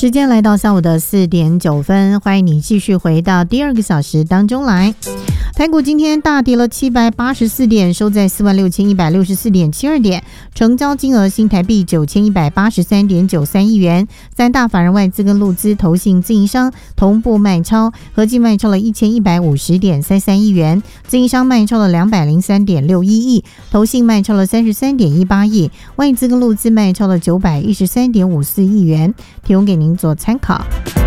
时间来到下午的4点9分，欢迎你继续回到第二个小时当中来。台股今天大跌了784点，收在46164.72点，成交金额新台币9183.93亿元。三大法人外资跟陆资投信自营商同步卖超，合计卖超了1150.33亿元，自营商卖超了203.61亿，投信卖超了33.18亿，外资跟陆资卖超了913.54亿元，提供给您做参考。